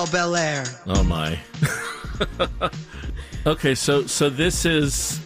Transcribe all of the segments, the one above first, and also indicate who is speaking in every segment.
Speaker 1: Bel Air.
Speaker 2: Oh, my. Okay, so this is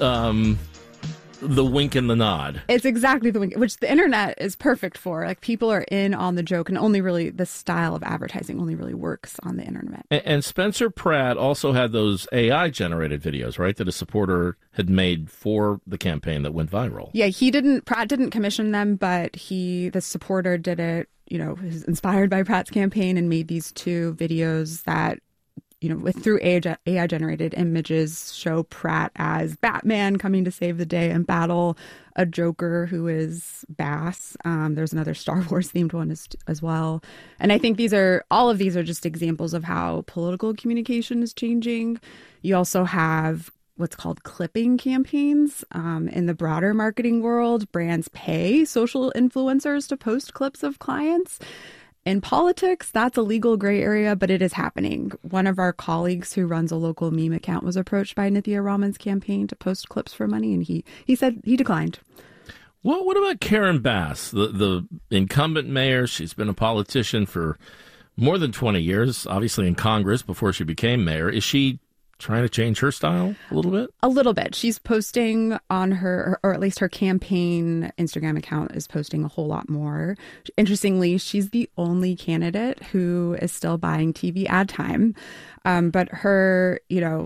Speaker 2: the wink and the nod.
Speaker 3: It's exactly the wink, which the internet is perfect for. Like, people are in on the joke, and only really this style of advertising only really works on the internet.
Speaker 2: And Spencer Pratt also had those AI-generated videos, right, that a supporter had made for the campaign that went viral.
Speaker 3: Yeah, Pratt didn't commission them, but the supporter did it, was inspired by Pratt's campaign and made these 2 videos that, through AI-generated images, show Pratt as Batman coming to save the day and battle a Joker who is Bass. There's another Star Wars themed one as well. And I think all of these are just examples of how political communication is changing. You also have what's called clipping campaigns. In the broader marketing world, brands pay social influencers to post clips of clients. In politics, that's a legal gray area, but it is happening. One of our colleagues who runs a local meme account was approached by Nithya Raman's campaign to post clips for money, and he said he declined.
Speaker 2: Well, what about Karen Bass, the incumbent mayor? She's been a politician for more than 20 years, obviously in Congress before she became mayor. Is she trying to change her style a little bit? A little bit. She's posting on her, or at least her campaign Instagram account is posting a whole lot more. Interestingly, she's the only candidate who is still buying TV ad time. But her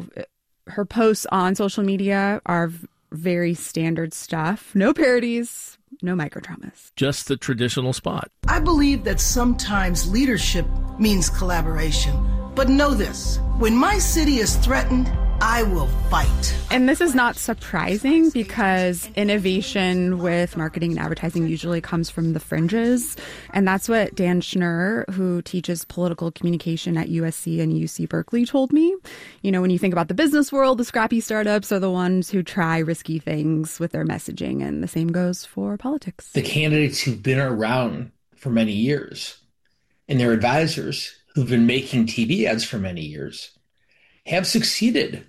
Speaker 2: posts on social media are very standard stuff. No parodies, no microdramas. Just the traditional spot.
Speaker 1: I believe that sometimes leadership means collaboration. But know this, when my city is threatened, I will fight.
Speaker 3: And this is not surprising because innovation with marketing and advertising usually comes from the fringes. And that's what Dan Schnur, who teaches political communication at USC and UC Berkeley, told me. When you think about the business world, the scrappy startups are the ones who try risky things with their messaging. And the same goes for politics.
Speaker 4: The candidates who've been around for many years and their advisors who've been making TV ads for many years have succeeded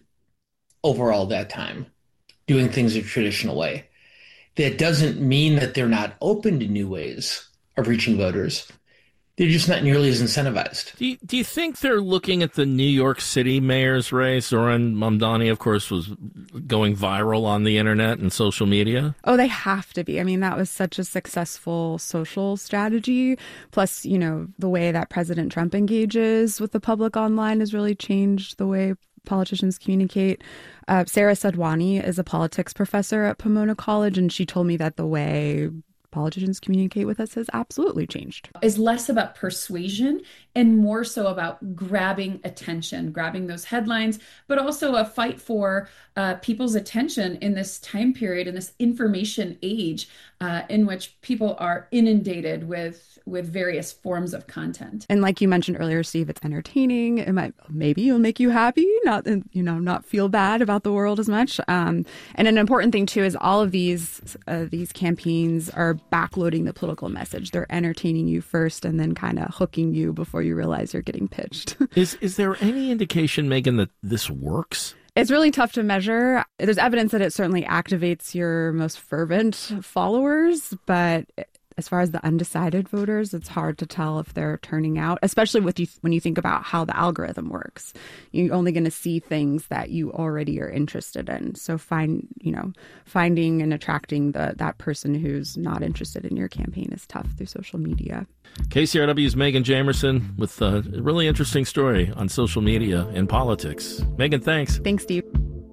Speaker 4: over all that time doing things a traditional way. That doesn't mean that they're not open to new ways of reaching voters. They're just not nearly as incentivized.
Speaker 2: Do you think they're looking at the New York City mayor's race? Zoran Mamdani, of course, was going viral on the internet and social media.
Speaker 3: Oh, they have to be. I mean, that was such a successful social strategy. Plus, the way that President Trump engages with the public online has really changed the way politicians communicate. Sarah Sadwani is a politics professor at Pomona College, and she told me that the way politicians communicate with us has absolutely changed.
Speaker 5: Is less about persuasion and more so about grabbing attention, grabbing those headlines, but also a fight for people's attention in this time period, in this information age in which people are inundated with various forms of content.
Speaker 3: And like you mentioned earlier, Steve, it's entertaining. Maybe it'll make you happy, not feel bad about the world as much. And an important thing too is all of these campaigns are backloading the political message. They're entertaining you first and then kind of hooking you before you realize you're getting pitched.
Speaker 2: Is there any indication, Megan, that this works?
Speaker 3: It's really tough to measure. There's evidence that it certainly activates your most fervent followers, but as far as the undecided voters, it's hard to tell if they're turning out, especially when you think about how the algorithm works. You're only going to see things that you already are interested in. So finding and attracting that person who's not interested in your campaign is tough through social media.
Speaker 2: KCRW's Megan Jamerson with a really interesting story on social media and politics. Megan, thanks.
Speaker 3: Thanks, Steve.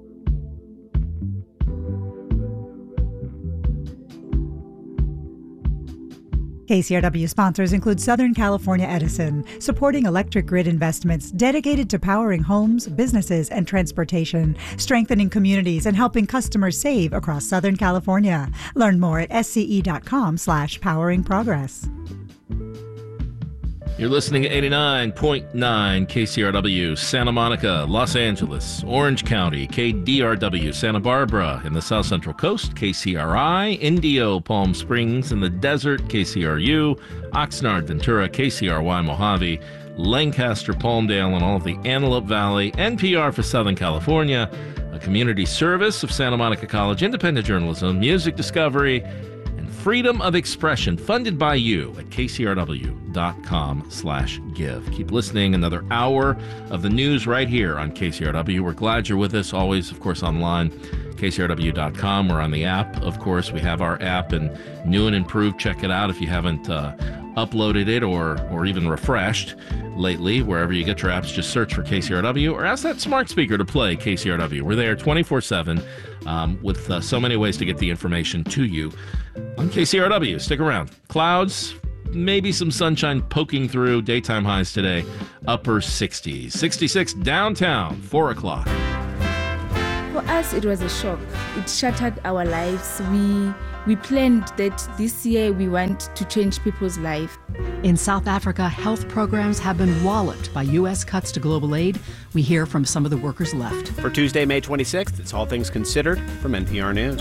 Speaker 6: KCRW sponsors include Southern California Edison, supporting electric grid investments dedicated to powering homes, businesses, and transportation, strengthening communities, and helping customers save across Southern California. Learn more at sce.com/poweringprogress.
Speaker 2: You're listening to 89.9 KCRW, Santa Monica, Los Angeles, Orange County, KDRW, Santa Barbara, in the South Central Coast, KCRI, Indio, Palm Springs, in the desert, KCRU, Oxnard, Ventura, KCRY, Mojave, Lancaster, Palmdale, and all of the Antelope Valley, NPR for Southern California, a community service of Santa Monica College, independent journalism, music discovery, and freedom of expression, funded by you at kcrw.org. KCRW.com/give. Keep listening. Another hour of the news right here on KCRW. We're glad you're with us. Always, of course, online. KCRW.com. We're on the app, of course. We have our app and new and improved. Check it out if you haven't uploaded it or even refreshed lately. Wherever you get your apps, just search for KCRW or ask that smart speaker to play KCRW. We're there 24/7 with so many ways to get the information to you on KCRW. Stick around. Clouds, maybe some sunshine poking through. Daytime highs today, upper 60s. 66 downtown, 4 o'clock.
Speaker 7: For us, it was a shock. It shattered our lives. We planned that this year we want to change people's life.
Speaker 8: In South Africa, health programs have been walloped by U.S. cuts to global aid. We hear from some of the workers left.
Speaker 9: For Tuesday, May 26th, it's All Things Considered from NPR News.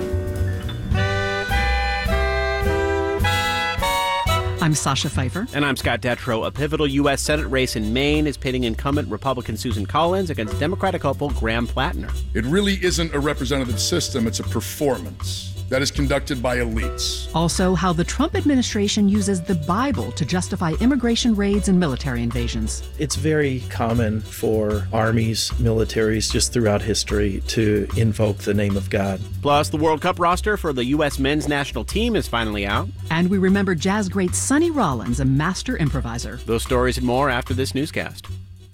Speaker 8: I'm Sasha Pfeiffer.
Speaker 9: And I'm Scott Detrow. A pivotal U.S. Senate race in Maine is pitting incumbent Republican Susan Collins against Democratic hopeful Graham Plattner.
Speaker 10: It really isn't a representative system, it's a performance that is conducted by elites.
Speaker 8: Also, how the Trump administration uses the Bible to justify immigration raids and military invasions.
Speaker 11: It's very common for armies, militaries, just throughout history to invoke the name of God.
Speaker 9: Plus, the World Cup roster for the U.S. men's national team is finally out.
Speaker 8: And we remember jazz great Sonny Rollins, a master improviser.
Speaker 9: Those stories and more after this newscast.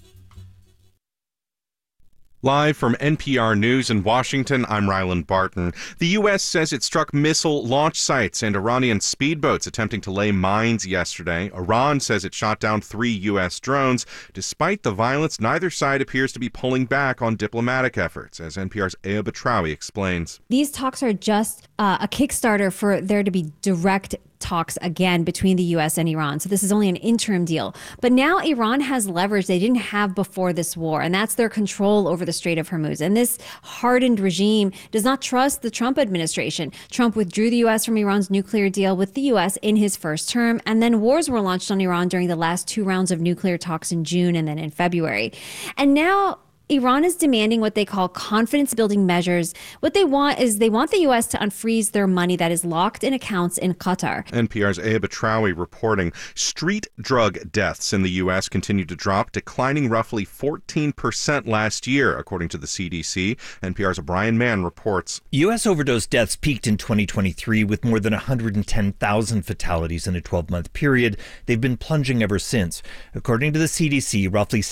Speaker 12: Live from NPR News in Washington, I'm Ryland Barton. The U.S. says it struck missile launch sites and Iranian speedboats attempting to lay mines yesterday. Iran says it shot down 3 U.S. drones. Despite the violence, neither side appears to be pulling back on diplomatic efforts, as NPR's Aya Batrawi explains.
Speaker 13: These talks are just a Kickstarter for there to be direct talks again between the U.S. and Iran. So this is only an interim deal. But now Iran has leverage they didn't have before this war, and that's their control over the Strait of Hormuz. And this hardened regime does not trust the Trump administration. Trump withdrew the U.S. from Iran's nuclear deal with the U.S. in his first term, and then wars were launched on Iran during the last 2 rounds of nuclear talks in June and then in February. And now Iran is demanding what they call confidence-building measures. What they want is they want the U.S. to unfreeze their money that is locked in accounts in Qatar.
Speaker 12: NPR's Aya Batrawi reporting street drug deaths in the U.S. continue to drop, declining roughly 14% last year, according to the CDC. NPR's Brian Mann reports.
Speaker 14: U.S. overdose deaths peaked in 2023 with more than 110,000 fatalities in a 12-month period. They've been plunging ever since. According to the CDC, roughly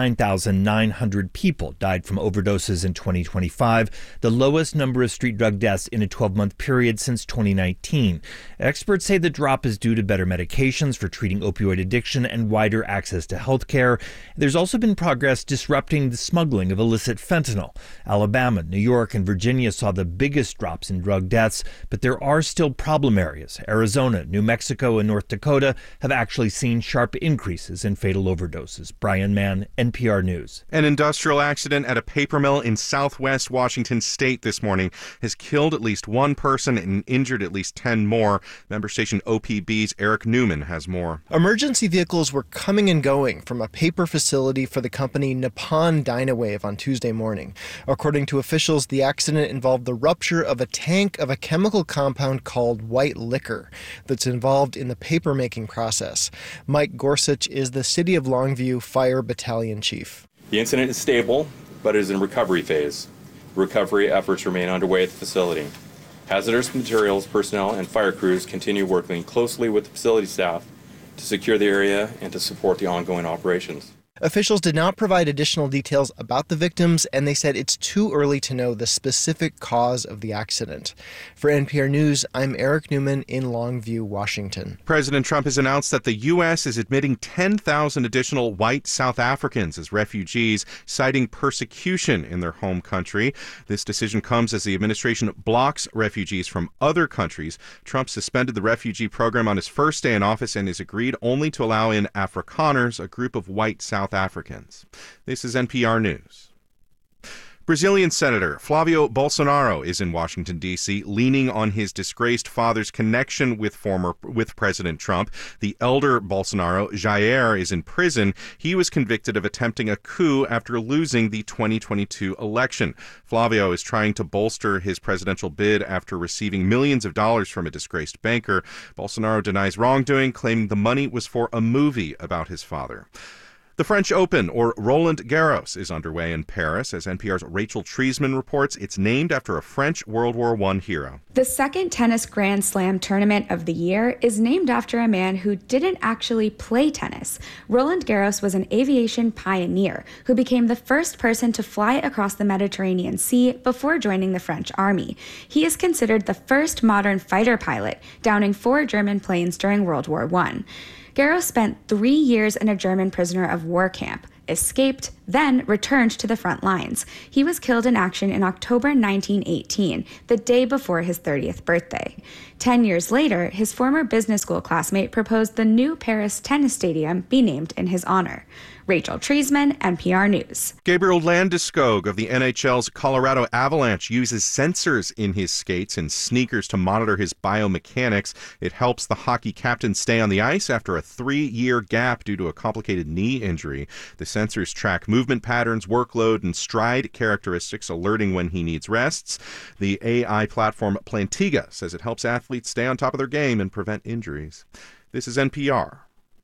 Speaker 14: 69,900 people died from overdoses in 2025, the lowest number of street drug deaths in a 12-month period since 2019. Experts say the drop is due to better medications for treating opioid addiction and wider access to health care. There's also been progress disrupting the smuggling of illicit fentanyl. Alabama, New York, and Virginia saw the biggest drops in drug deaths, but there are still problem areas. Arizona, New Mexico, and North Dakota have actually seen sharp increases in fatal overdoses. Brian Mann, NPR News.
Speaker 12: An industrial accident at a paper mill in southwest Washington state this morning has killed at least 1 person and injured at least 10 more. Member station OPB's Eric Newman has more.
Speaker 15: Emergency vehicles were coming and going from a paper facility for the company Nippon Dynawave on Tuesday morning. According to officials, the accident involved the rupture of a tank of a chemical compound called white liquor that's involved in the paper making process. Mike Gorsuch is the City of Longview Fire Battalion Chief.
Speaker 16: The incident is stable, but it is in recovery phase. Recovery efforts remain underway at the facility. Hazardous materials personnel and fire crews continue working closely with the facility staff to secure the area and to support the ongoing operations.
Speaker 15: Officials did not provide additional details about the victims, and they said it's too early to know the specific cause of the accident. For NPR News, I'm Eric Newman in Longview, Washington.
Speaker 12: President Trump has announced that the U.S. is admitting 10,000 additional white South Africans as refugees, citing persecution in their home country. This decision comes as the administration blocks refugees from other countries. Trump suspended the refugee program on his first day in office and has agreed only to allow in Afrikaners, a group of white South Africans. This is NPR News. Brazilian Senator Flavio Bolsonaro is in Washington, D.C., leaning on his disgraced father's connection with President Trump. The elder Bolsonaro, Jair, is in prison. He was convicted of attempting a coup after losing the 2022 election. Flavio is trying to bolster his presidential bid after receiving millions of dollars from a disgraced banker. Bolsonaro denies wrongdoing, claiming the money was for a movie about his father. The French Open, or Roland Garros, is underway in Paris. As NPR's Rachel Treisman reports, it's named after a French World War I hero.
Speaker 17: The second tennis Grand Slam tournament of the year is named after a man who didn't actually play tennis. Roland Garros was an aviation pioneer who became the first person to fly across the Mediterranean Sea before joining the French army. He is considered the first modern fighter pilot, downing 4 German planes during World War I. Garros spent 3 years in a German prisoner of war camp, escaped, then returned to the front lines. He was killed in action in October 1918, the day before his 30th birthday. 10 years later, his former business school classmate proposed the new Paris tennis stadium be named in his honor. Rachel Treisman, NPR News.
Speaker 12: Gabriel Landeskog of the NHL's Colorado Avalanche uses sensors in his skates and sneakers to monitor his biomechanics. It helps the hockey captain stay on the ice after a 3-year gap due to a complicated knee injury. The sensors track movement patterns, workload, and stride characteristics, alerting when he needs rests. The AI platform Plantiga says it helps athletes stay on top of their game and prevent injuries. This is NPR.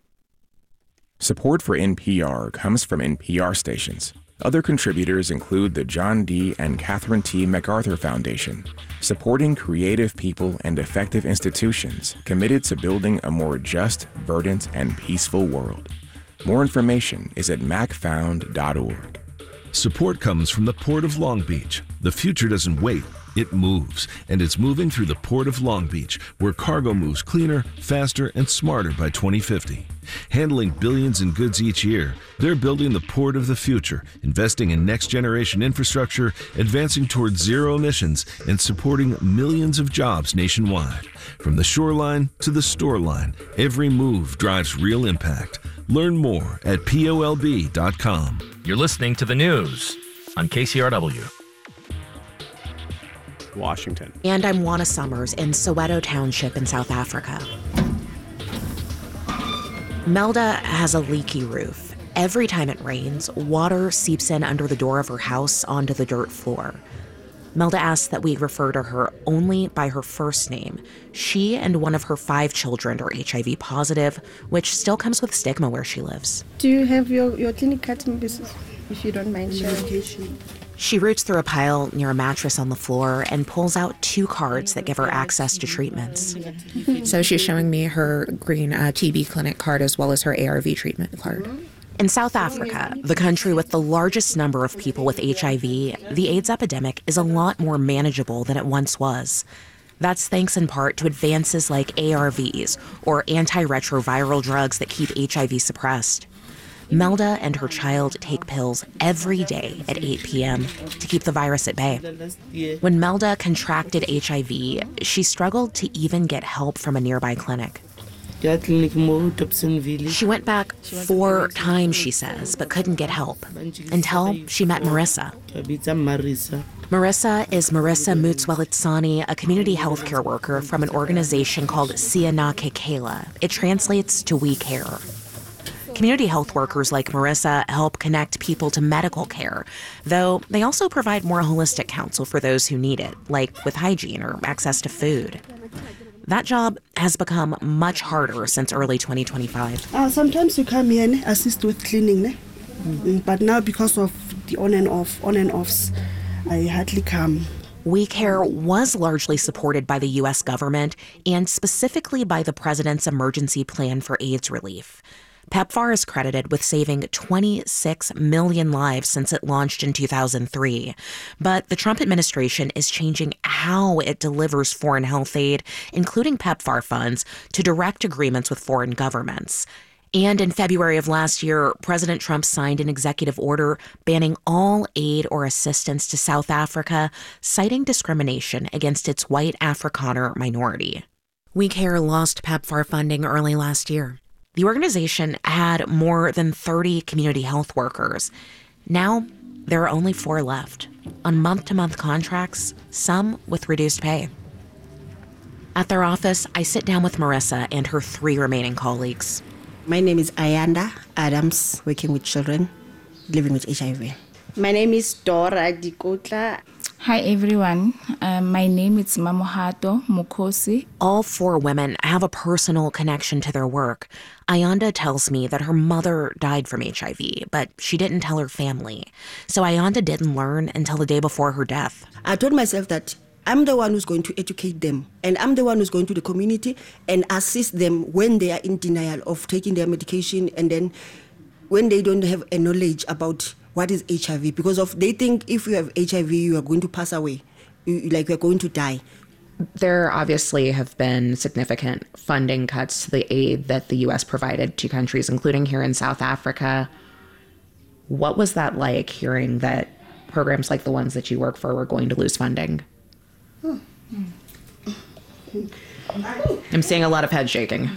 Speaker 18: Support for NPR comes from NPR stations. Other contributors include the John D. and Catherine T. MacArthur Foundation, supporting creative people and effective institutions committed to building a more just, verdant, and peaceful world. More information is at macfound.org.
Speaker 19: Support comes from the Port of Long Beach. The future doesn't wait. It moves, and it's moving through the Port of Long Beach, where cargo moves cleaner, faster, and smarter by 2050. Handling billions in goods each year, they're building the port of the future, investing in next-generation infrastructure, advancing towards zero emissions, and supporting millions of jobs nationwide. From the shoreline to the store line, every move drives real impact. Learn more at POLB.com.
Speaker 20: You're listening to the news on KCRW.
Speaker 9: Washington.
Speaker 21: And I'm Juana Summers in Soweto Township in South Africa. Melda has a leaky roof. Every time it rains, water seeps in under the door of her house onto the dirt floor. Melda asks that we refer to her only by her first name. She and one of her 5 children are HIV positive, which still comes with stigma where she lives.
Speaker 22: Do you have your clinic card, if you don't mind sharing?
Speaker 21: She roots through a pile near a mattress on the floor and pulls out 2 cards that give her access to treatments. So she's showing me her green TB clinic card as well as her ARV treatment card. In South Africa, the country with the largest number of people with HIV, the AIDS epidemic is a lot more manageable than it once was. That's thanks in part to advances like ARVs, or antiretroviral drugs that keep HIV suppressed. Melda and her child take pills every day at 8 p.m. to keep the virus at bay. When Melda contracted HIV, she struggled to even get help from a nearby clinic. She went back 4 times, she says, but couldn't get help until she met Marissa. Marissa is Marissa Mutswelitsani, a community healthcare worker from an organization called Siyanake Kela. It translates to We Care. Community health workers like Marissa help connect people to medical care, though they also provide more holistic counsel for those who need it, like with hygiene or access to food. That job has become much harder since early 2025.
Speaker 22: Sometimes you come here and assist with cleaning, but now because of the on and offs, I hardly come.
Speaker 21: We Care was largely supported by the U.S. government and specifically by the president's emergency plan for AIDS relief. PEPFAR is credited with saving 26 million lives since it launched in 2003. But the Trump administration is changing how it delivers foreign health aid, including PEPFAR funds, to direct agreements with foreign governments. And in February of last year, President Trump signed an executive order banning all aid or assistance to South Africa, citing discrimination against its white Afrikaner minority. We Care lost PEPFAR funding early last year. The organization had more than 30 community health workers. Now, there are only 4 left. on month-to-month contracts, some with reduced pay. At their office, I sit down with Marissa and her 3 remaining colleagues.
Speaker 1: My name is Ayanda Adams, working with children living with HIV. My name is Dora Dikotla.
Speaker 7: Hi everyone, my name is Mamohato Mukosi.
Speaker 21: All 4 women have a personal connection to their work. Ayanda tells me that her mother died from HIV, but she didn't tell her family. So Ayanda didn't learn until the day before her death.
Speaker 1: I told myself that I'm the one who's going to educate them, and I'm the one who's going to the community and assist them when they are in denial of taking their medication, and then when they don't have a knowledge about what is HIV, because they think if you have HIV, you are going to pass away, like you're going to die.
Speaker 21: There obviously have been significant funding cuts to the aid that the U.S. provided to countries, including here in South Africa. What was that like, hearing that programs like the ones that you work for were going to lose funding? I'm seeing a lot of head shaking.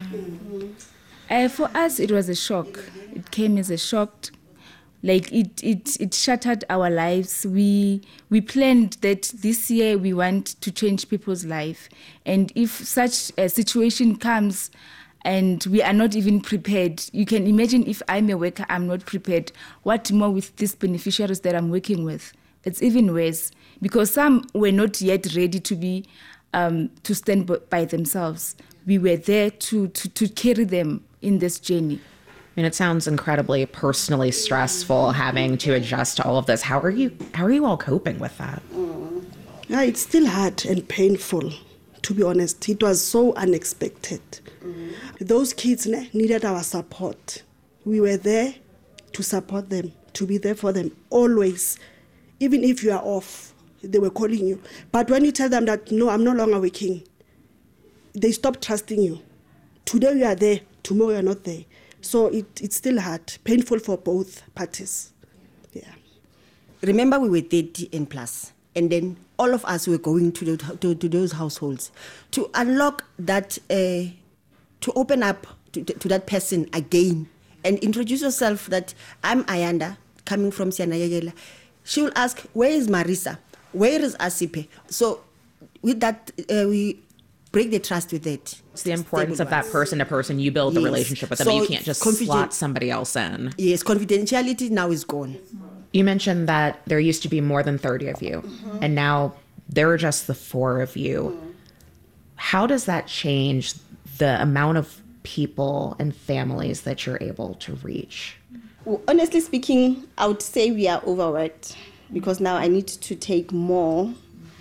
Speaker 7: For us, it was a shock. It came as a shock. Like it shattered our lives. We planned that this year we want to change people's life. And if such a situation comes and we are not even prepared, you can imagine if I'm a worker, I'm not prepared. What more with these beneficiaries that I'm working with? It's even worse, because some were not yet ready to be to stand by themselves. We were there to carry them in this journey.
Speaker 21: I mean, it sounds incredibly personally stressful having to adjust to all of this. How are you all coping with that?
Speaker 22: Yeah, it's still hard and painful, to be honest. It was so unexpected. Those kids needed our support. We were there to support them, to be there for them, always. Even if you are off, they were calling you. But when you tell them that, no, I'm no longer working, they stop trusting you. Today you are there, tomorrow you are not there. So it's still hard, painful for both parties. Yeah.
Speaker 1: Remember, we were 30 and plus, and then all of us were going to those households to unlock that, to open up to that person again and introduce yourself that I'm Ayanda, coming from Sianayagela. She will ask, where is Marissa? Where is Asipe? So with that, we break the trust with it.
Speaker 21: It's the importance of that person to person. You build the relationship with them. You can't just slot somebody else in.
Speaker 1: Yes, confidentiality now is gone.
Speaker 21: You mentioned that there used to be more than 30 of you, and now there are just the 4 of you. How does that change the amount of people and families that you're able to reach?
Speaker 1: Well, honestly speaking, I would say we are overworked, because now I need to take more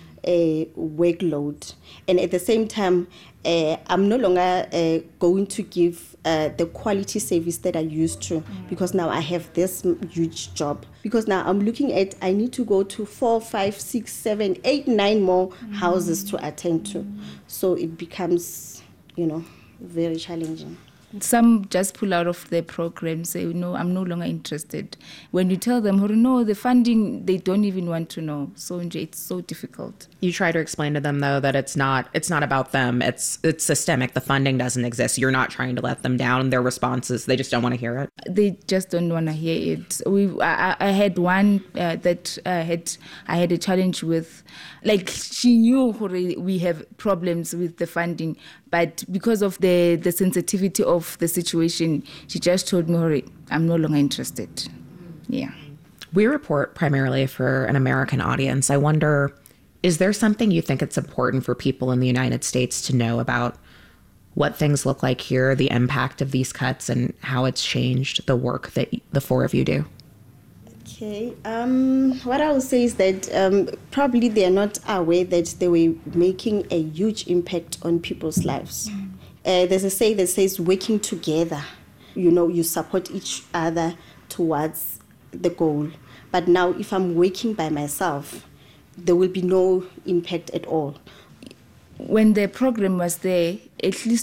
Speaker 1: workload, and at the same time I'm no longer going to give the quality service that I used to, because now I have this huge job, because now I'm looking at I need to go to 4, 5, 6, 7, 8, 9 more houses to attend to, so it becomes very challenging.
Speaker 7: Some just pull out of the program, say, no, I'm no longer interested. When you tell them, no, the funding, they don't even want to know. So it's so difficult.
Speaker 21: You try to explain to them, though, that it's not about them. It's systemic. The funding doesn't exist. You're not trying to let them down. Their responses, they just don't want to hear it.
Speaker 7: They just don't want to hear it. I had one that I had a challenge with. Like, she knew we have problems with the funding, but because of the sensitivity of the situation, she just told me, I'm no longer interested. Yeah.
Speaker 21: We report primarily for an American audience. I wonder, is there something you think it's important for people in the United States to know about what things look like here, the impact of these cuts, and how it's changed the work that the 4 of you do?
Speaker 1: Okay. What I would say is that probably they are not aware that they were making a huge impact on people's lives. There's a saying that says, working together, you support each other towards the goal. But now if I'm working by myself, there will be no impact at all.
Speaker 7: When the program was there, at least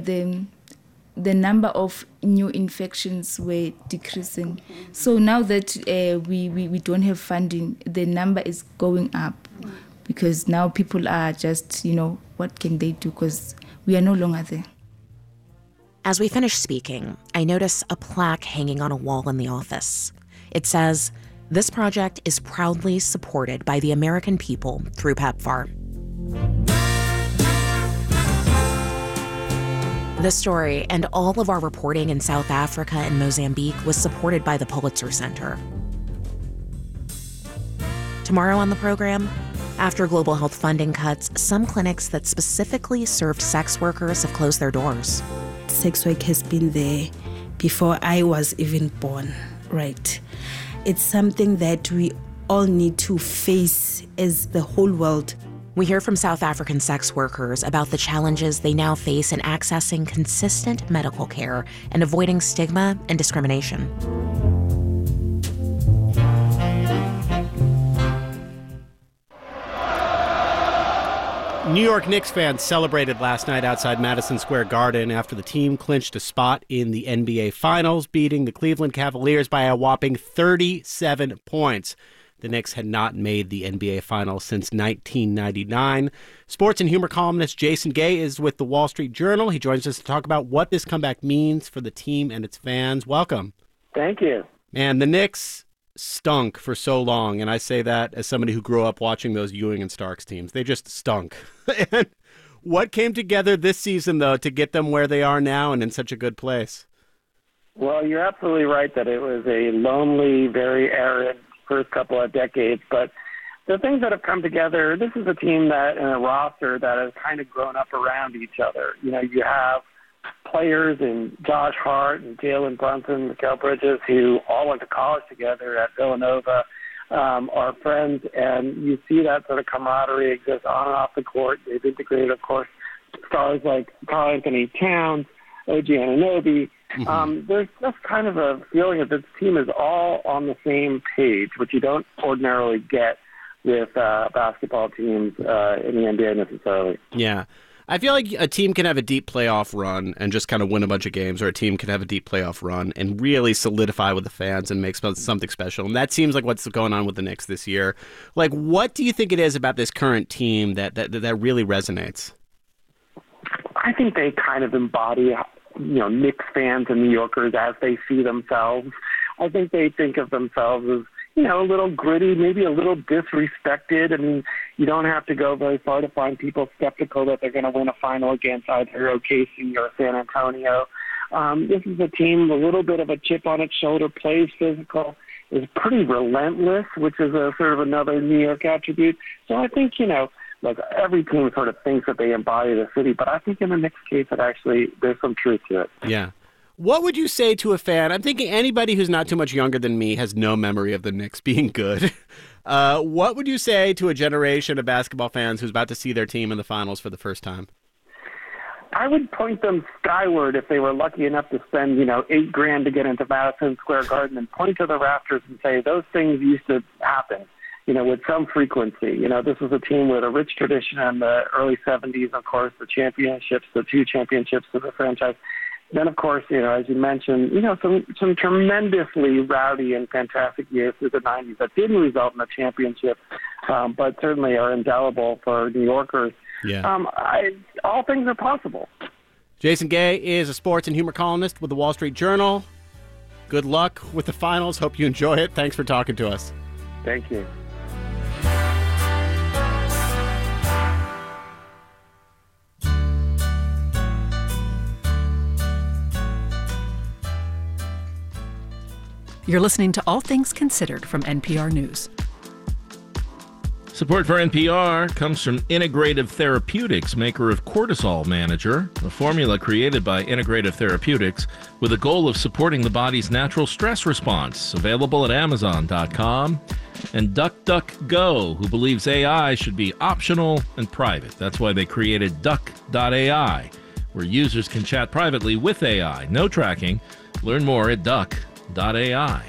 Speaker 7: the number of new infections were decreasing. So now that we don't have funding, the number is going up, because now people are just, what can they do, because we are no longer there.
Speaker 21: As we finish speaking, I notice a plaque hanging on a wall in the office. It says, This project is proudly supported by the American people through PEPFAR. This story and all of our reporting in South Africa and Mozambique was supported by the Pulitzer Center. Tomorrow on the program, after global health funding cuts, some clinics that specifically served sex workers have closed their doors.
Speaker 4: Sex work has been there before I was even born, right? It's something that we all need to face as the whole world.
Speaker 21: We hear from South African sex workers about the challenges they now face in accessing consistent medical care and avoiding stigma and discrimination.
Speaker 9: New York Knicks fans celebrated last night outside Madison Square Garden after the team clinched a spot in the NBA Finals, beating the Cleveland Cavaliers by a whopping 37 points. The Knicks had not made the NBA Finals since 1999. Sports and humor columnist Jason Gay is with the Wall Street Journal. He joins us to talk about what this comeback means for the team and its fans. Welcome.
Speaker 5: Thank you.
Speaker 9: Man, the Knicks stunk for so long, and I say that as somebody who grew up watching those Ewing and Starks teams. They just stunk. And what came together this season, though, to get them where they are now and in such a good place?
Speaker 5: Well, you're absolutely right that it was a lonely, very arid first couple of decades, but the things that have come together, this is a team that, and a roster that has kind of grown up around each other. You know, you have players in Josh Hart and Jalen Brunson, Mikal Bridges, who all went to college together at Villanova, are friends, and you see that sort of camaraderie exist on and off the court. They've integrated, of course, stars like Karl Anthony Towns, OG Anunoby. There's just kind of a feeling that this team is all on the same page, which you don't ordinarily get with basketball teams in the NBA necessarily.
Speaker 9: Yeah. I feel like a team can have a deep playoff run and just kind of win a bunch of games, or a team can have a deep playoff run and really solidify with the fans and make something special. And that seems like what's going on with the Knicks this year. Like, what do you think it is about this current team that really resonates?
Speaker 5: I think they kind of embody, Knicks fans and New Yorkers as they see themselves. I think they think of themselves as, a little gritty, maybe a little disrespected. I mean, you don't have to go very far to find people skeptical that they're going to win a final against either OKC or San Antonio. This is a team, a little bit of a chip on its shoulder, plays physical, is pretty relentless, which is a sort of another New York attribute. So I think, look, every team sort of thinks that they embody the city, but I think in the Knicks case, there's some truth to it.
Speaker 9: Yeah. What would you say to a fan? I'm thinking anybody who's not too much younger than me has no memory of the Knicks being good. What would you say to a generation of basketball fans who's about to see their team in the finals for the first time?
Speaker 5: I would point them skyward if they were lucky enough to spend, $8,000 to get into Madison Square Garden, and point to the rafters and say those things used to happen, with some frequency. This was a team with a rich tradition in the early 70s, of course, the two championships of the franchise. Then, of course, as you mentioned, some tremendously rowdy and fantastic years through the 90s that didn't result in a championship, but certainly are indelible for New Yorkers.
Speaker 9: Yeah.
Speaker 5: All things are possible.
Speaker 9: Jason Gay is a sports and humor columnist with the Wall Street Journal. Good luck with the finals. Hope you enjoy it. Thanks for talking to us.
Speaker 5: Thank you.
Speaker 8: You're listening to All Things Considered from NPR News.
Speaker 2: Support for NPR comes from Integrative Therapeutics, maker of Cortisol Manager, a formula created by Integrative Therapeutics with the goal of supporting the body's natural stress response. Available at Amazon.com. And DuckDuckGo, who believes AI should be optional and private. That's why they created Duck.ai, where users can chat privately with AI. No tracking. Learn more at Duck.ai.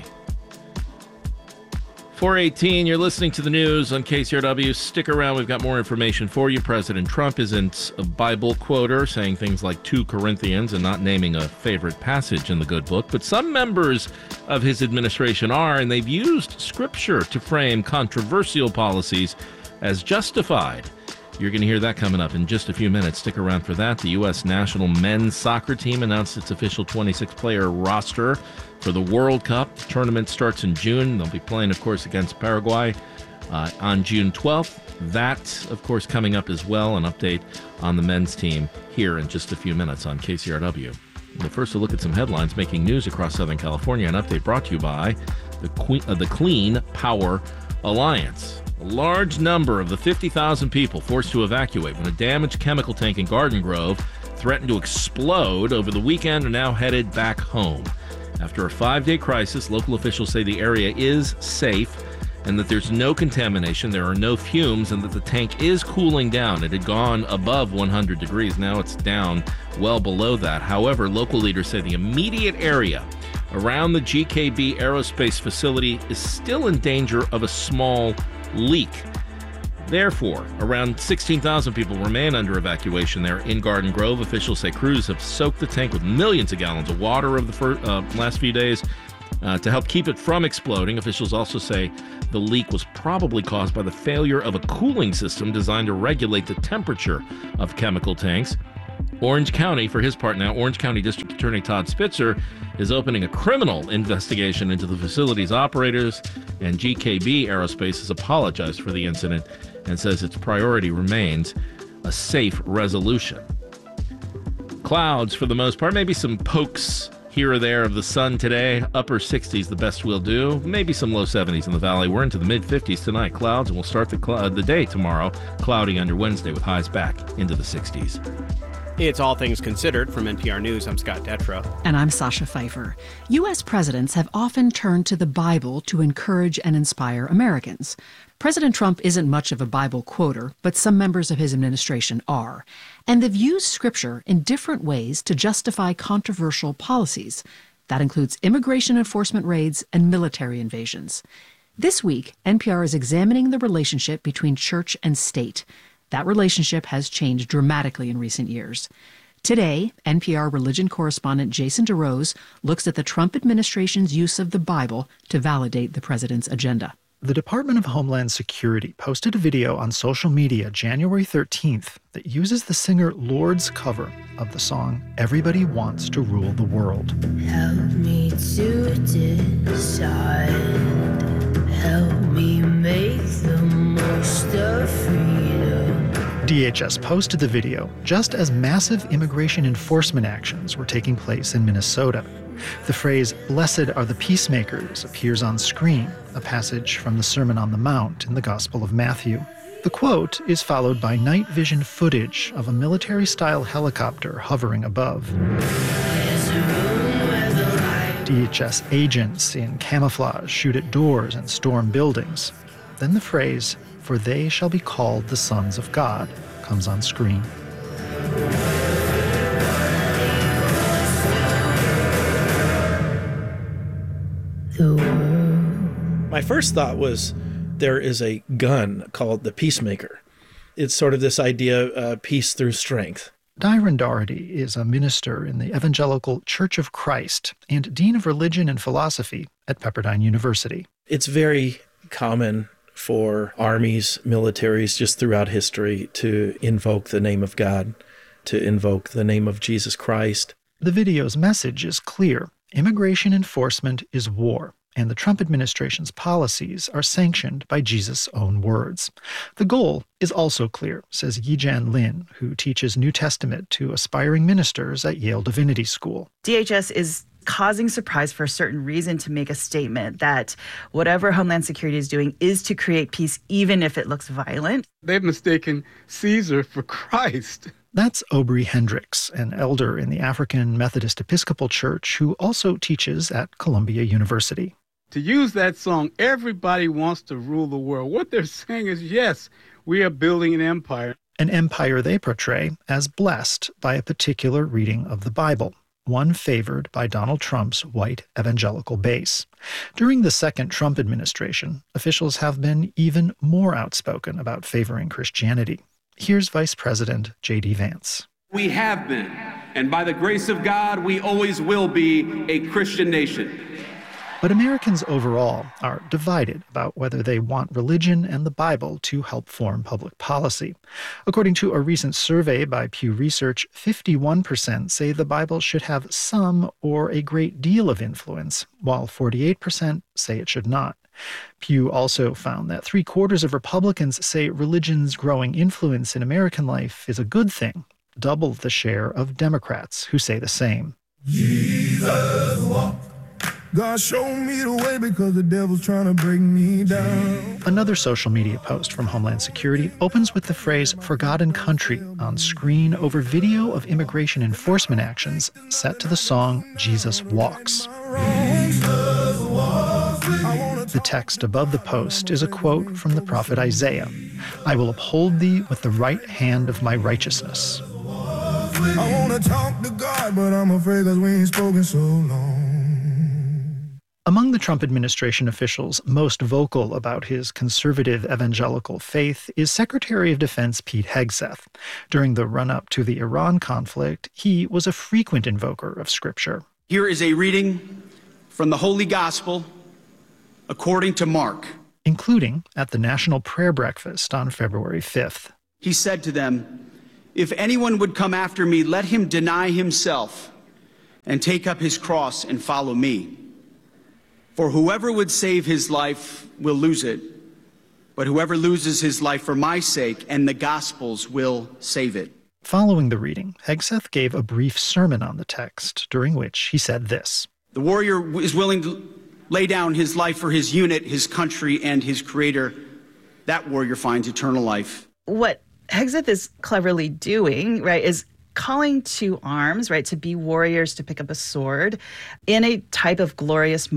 Speaker 2: 4:18, you're listening to the news on KCRW. Stick around, we've got more information for you. President Trump isn't a Bible quoter, saying things like 2 Corinthians and not naming a favorite passage in the good book, but some members of his administration are, and they've used scripture to frame controversial policies as justified. You're going to hear that coming up in just a few minutes. Stick around for that. The U.S. national men's soccer team announced its official 26-player roster for the World Cup. The tournament starts in June. They'll be playing, of course, against Paraguay on June 12th. That, of course, coming up as well. An update on the men's team here in just a few minutes on KCRW. But first, a look at some headlines making news across Southern California. An update brought to you by the Clean Power Alliance. A large number of the 50,000 people forced to evacuate when a damaged chemical tank in Garden Grove threatened to explode over the weekend are now headed back home. After a 5-day crisis, local officials say the area is safe and that there's no contamination, there are no fumes, and that the tank is cooling down. It had gone above 100 degrees. Now it's down well below that. However, local leaders say the immediate area around the GKB aerospace facility is still in danger of a small leak. Therefore, around 16,000 people remain under evacuation there in Garden Grove. Officials say crews have soaked the tank with millions of gallons of water over the last few days to help keep it from exploding. Officials also say the leak was probably caused by the failure of a cooling system designed to regulate the temperature of chemical tanks. Orange County, for his part now, Orange County District Attorney Todd Spitzer is opening a criminal investigation into the facility's operators, and GKB Aerospace has apologized for the incident and says its priority remains a safe resolution. Clouds for the most part, maybe some pokes here or there of the sun today. Upper 60s, the best we'll do. Maybe some low 70s in the valley. We're into the mid-50s tonight. Clouds, and we'll start the day tomorrow cloudy under Wednesday with highs back into the 60s.
Speaker 9: It's All Things Considered from NPR News. I'm Scott Detrow.
Speaker 8: And I'm Sasha Pfeiffer. U.S. presidents have often turned to the Bible to encourage and inspire Americans. President Trump isn't much of a Bible quoter, but some members of his administration are. And they've used Scripture in different ways to justify controversial policies. That includes immigration enforcement raids and military invasions. This week, NPR is examining the relationship between church and state. That relationship has changed dramatically in recent years. Today, NPR religion correspondent Jason DeRose looks at the Trump administration's use of the Bible to validate the president's agenda.
Speaker 3: The Department of Homeland Security posted a video on social media January 13th that uses the singer Lord's cover of the song Everybody Wants to Rule the World.
Speaker 6: Help me to decide. Help me make the most of freedom.
Speaker 3: DHS posted the video just as massive immigration enforcement actions were taking place in Minnesota. The phrase, "Blessed are the peacemakers," appears on screen, a passage from the Sermon on the Mount in the Gospel of Matthew. The quote is followed by night vision footage of a military-style helicopter hovering above. DHS agents in camouflage shoot at doors and storm buildings. Then the phrase, "For they shall be called the sons of God," comes on screen.
Speaker 11: My first thought was there is a gun called the Peacemaker. It's sort of this idea, peace through strength.
Speaker 3: Dyron Doherty is a minister in the Evangelical Church of Christ and Dean of Religion and Philosophy at Pepperdine University.
Speaker 11: It's very common for armies, militaries, just throughout history to invoke the name of God, to invoke the name of Jesus Christ.
Speaker 3: The video's message is clear. Immigration enforcement is war, and the Trump administration's policies are sanctioned by Jesus' own words. The goal is also clear, says Yijan Lin, who teaches New Testament to aspiring ministers at Yale Divinity School.
Speaker 23: DHS is causing surprise for a certain reason to make a statement that whatever Homeland Security is doing is to create peace, even if it looks violent.
Speaker 24: They've mistaken Caesar for Christ.
Speaker 3: That's Aubrey Hendricks, an elder in the African Methodist Episcopal Church who also teaches at Columbia University.
Speaker 24: To use that song, everybody wants to rule the world. What they're saying is, yes, we are building an empire.
Speaker 3: An empire they portray as blessed by a particular reading of the Bible, one favored by Donald Trump's white evangelical base. During the second Trump administration, officials have been even more outspoken about favoring Christianity. Here's Vice President J.D. Vance.
Speaker 25: We have been, and by the grace of God, we always will be a Christian nation.
Speaker 3: But Americans overall are divided about whether they want religion and the Bible to help form public policy. According to a recent survey by Pew Research, 51% say the Bible should have some or a great deal of influence, while 48% say it should not. Pew also found that 3/4 of Republicans say religion's growing influence in American life is a good thing, double the share of Democrats who say the same.
Speaker 10: Jesus walk. God showed me the way because the devil's trying to break me down.
Speaker 3: Another social media post from Homeland Security opens with the phrase "forgotten country" on screen over video of immigration enforcement actions set to the song Jesus Walks. The text above the post is a quote from the prophet Isaiah. "I will uphold thee with the right hand of my righteousness."
Speaker 10: I want to talk to God, but I'm afraid because we ain't spoken so long.
Speaker 3: Among the Trump administration officials most vocal about his conservative evangelical faith is Secretary of Defense Pete Hegseth. During the run-up to the Iran conflict, he was a frequent invoker of Scripture.
Speaker 13: Here is a reading from the Holy Gospel according to Mark.
Speaker 3: Including at the National Prayer Breakfast on February 5th.
Speaker 13: He said to them, "If anyone would come after me, let him deny himself and take up his cross and follow me. For whoever would save his life will lose it, but whoever loses his life for my sake and the gospel's will save it."
Speaker 3: Following the reading, Hegseth gave a brief sermon on the text, during which he said this.
Speaker 13: The warrior is willing to lay down his life for his unit, his country, and his creator. That warrior finds eternal life.
Speaker 23: What Hegseth is cleverly doing, right, is calling to arms, right, to be warriors, to pick up a sword in a type of glorious